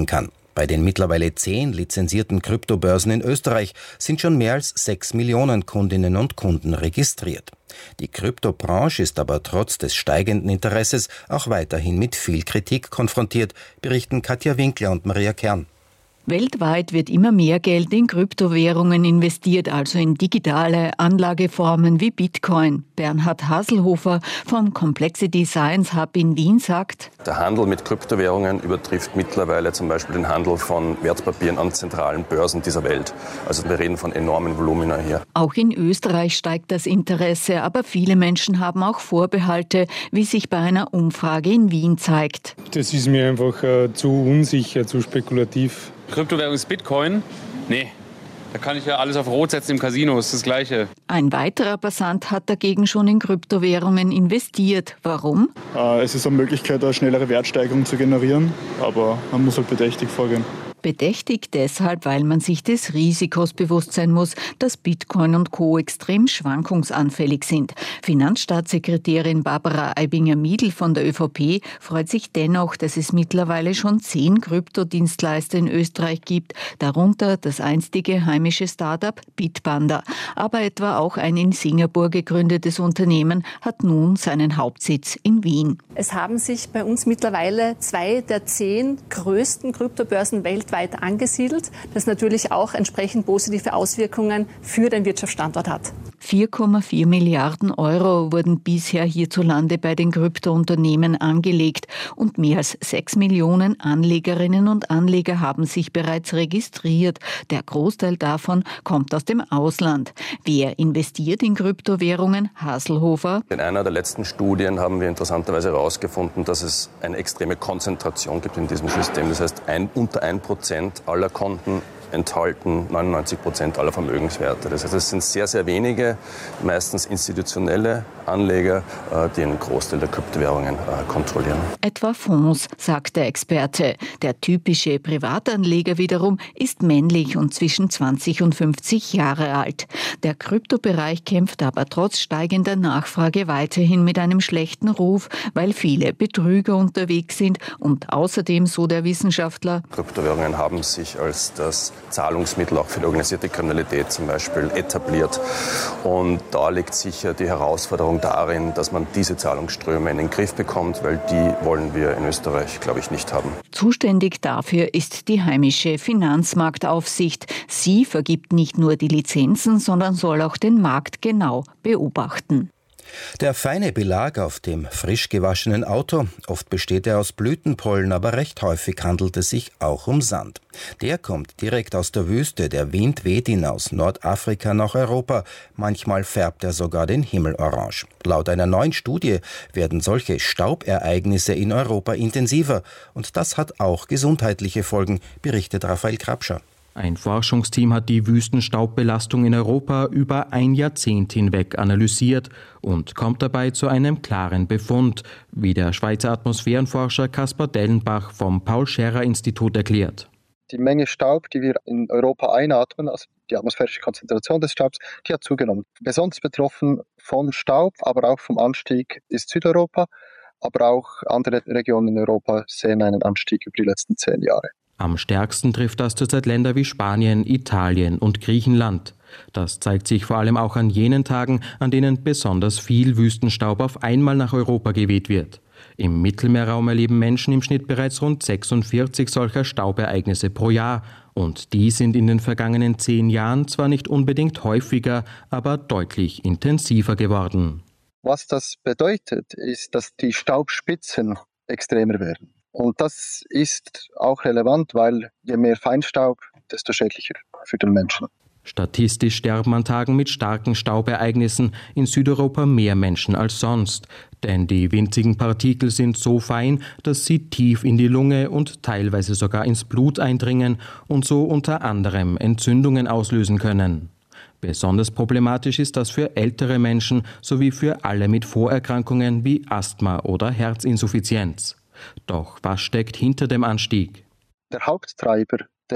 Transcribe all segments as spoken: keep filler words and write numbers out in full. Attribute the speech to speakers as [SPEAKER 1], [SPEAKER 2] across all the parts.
[SPEAKER 1] bewirken kann. Bei den mittlerweile zehn lizenzierten Kryptobörsen in Österreich sind schon mehr als sechs Millionen Kundinnen und Kunden registriert. Die Kryptobranche ist aber trotz des steigenden Interesses auch weiterhin mit viel Kritik konfrontiert, berichten Katja Winkler und Maria Kern.
[SPEAKER 2] Weltweit wird immer mehr Geld in Kryptowährungen investiert, also in digitale Anlageformen wie Bitcoin. Bernhard Haselhofer vom Complexity Science Hub in Wien sagt:
[SPEAKER 3] Der Handel mit Kryptowährungen übertrifft mittlerweile zum Beispiel den Handel von Wertpapieren an zentralen Börsen dieser Welt. Also wir reden von enormen Volumina hier.
[SPEAKER 2] Auch in Österreich steigt das Interesse, aber viele Menschen haben auch Vorbehalte, wie sich bei einer Umfrage in Wien zeigt.
[SPEAKER 4] Das ist mir einfach äh, zu unsicher, zu spekulativ.
[SPEAKER 5] Kryptowährung ist Bitcoin? Nee, da kann ich ja alles auf Rot setzen im Casino, ist das Gleiche.
[SPEAKER 2] Ein weiterer Passant hat dagegen schon in Kryptowährungen investiert. Warum?
[SPEAKER 6] Äh, es ist eine Möglichkeit, eine schnellere Wertsteigerung zu generieren, aber man muss halt bedächtig vorgehen.
[SPEAKER 2] Bedächtig deshalb, weil man sich des Risikos bewusst sein muss, dass Bitcoin und Co. extrem schwankungsanfällig sind. Finanzstaatssekretärin Barbara Aibinger-Miedl von der ÖVP freut sich dennoch, dass es mittlerweile schon zehn Kryptodienstleister in Österreich gibt, darunter das einstige heimische Start-up Bitpanda. Aber etwa auch ein in Singapur gegründetes Unternehmen hat nun seinen Hauptsitz in Wien.
[SPEAKER 7] Es haben sich bei uns mittlerweile zwei der zehn größten Kryptobörsen weltweit weit angesiedelt, das natürlich auch entsprechend positive Auswirkungen für den Wirtschaftsstandort hat.
[SPEAKER 2] vier Komma vier Milliarden Euro wurden bisher hierzulande bei den Kryptounternehmen angelegt und mehr als sechs Millionen Anlegerinnen und Anleger haben sich bereits registriert. Der Großteil davon kommt aus dem Ausland. Wer investiert in Kryptowährungen? Haselhofer.
[SPEAKER 3] In einer der letzten Studien haben wir interessanterweise herausgefunden, dass es eine extreme Konzentration gibt in diesem System. Das heißt, ein, unter ein Prozent aller Konten enthalten neunundneunzig Prozent aller Vermögenswerte. Das heißt, es sind sehr, sehr wenige, meistens institutionelle Anleger, die einen Großteil der Kryptowährungen kontrollieren.
[SPEAKER 2] Etwa Fonds, sagt der Experte. Der typische Privatanleger wiederum ist männlich und zwischen zwanzig und fünfzig Jahre alt. Der Kryptobereich kämpft aber trotz steigender Nachfrage weiterhin mit einem schlechten Ruf, weil viele Betrüger unterwegs sind und außerdem, so der Wissenschaftler,
[SPEAKER 3] Kryptowährungen haben sich als das Zahlungsmittel auch für die organisierte Kriminalität zum Beispiel etabliert. Und da liegt sicher die Herausforderung darin, dass man diese Zahlungsströme in den Griff bekommt, weil die wollen wir in Österreich, glaube ich, nicht haben.
[SPEAKER 2] Zuständig dafür ist die heimische Finanzmarktaufsicht. Sie vergibt nicht nur die Lizenzen, sondern soll auch den Markt genau beobachten.
[SPEAKER 1] Der feine Belag auf dem frisch gewaschenen Auto, oft besteht er aus Blütenpollen, aber recht häufig handelt es sich auch um Sand. Der kommt direkt aus der Wüste, der Wind weht ihn aus Nordafrika nach Europa, manchmal färbt er sogar den Himmel orange. Laut einer neuen Studie werden solche Staubereignisse in Europa intensiver und das hat auch gesundheitliche Folgen, berichtet Raphael Krapscher.
[SPEAKER 8] Ein Forschungsteam hat die Wüstenstaubbelastung in Europa über ein Jahrzehnt hinweg analysiert und kommt dabei zu einem klaren Befund, wie der Schweizer Atmosphärenforscher Kaspar Dellenbach vom Paul-Scherrer-Institut erklärt.
[SPEAKER 9] Die Menge Staub, die wir in Europa einatmen, also die atmosphärische Konzentration des Staubs, die hat zugenommen. Besonders betroffen vom Staub, aber auch vom Anstieg ist Südeuropa, aber auch andere Regionen in Europa sehen einen Anstieg über die letzten zehn Jahre.
[SPEAKER 8] Am stärksten trifft das zurzeit Länder wie Spanien, Italien und Griechenland. Das zeigt sich vor allem auch an jenen Tagen, an denen besonders viel Wüstenstaub auf einmal nach Europa geweht wird. Im Mittelmeerraum erleben Menschen im Schnitt bereits rund sechsundvierzig solcher Staubereignisse pro Jahr. Und die sind in den vergangenen zehn Jahren zwar nicht unbedingt häufiger, aber deutlich intensiver geworden.
[SPEAKER 9] Was das bedeutet, ist, dass die Staubspitzen extremer werden. Und das ist auch relevant, weil je mehr Feinstaub, desto schädlicher für den Menschen.
[SPEAKER 8] Statistisch sterben an Tagen mit starken Staubereignissen in Südeuropa mehr Menschen als sonst. Denn die winzigen Partikel sind so fein, dass sie tief in die Lunge und teilweise sogar ins Blut eindringen und so unter anderem Entzündungen auslösen können. Besonders problematisch ist das für ältere Menschen sowie für alle mit Vorerkrankungen wie Asthma oder Herzinsuffizienz. Doch was steckt hinter dem Anstieg?
[SPEAKER 9] Der Haupttreiber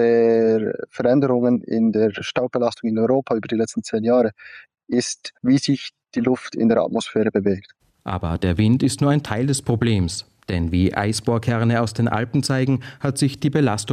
[SPEAKER 9] der Veränderungen in der Staubbelastung in Europa über die letzten zehn Jahre ist, wie sich die Luft in der Atmosphäre bewegt.
[SPEAKER 8] Aber der Wind ist nur ein Teil des Problems. Denn wie Eisbohrkerne aus den Alpen zeigen, hat sich die Belastung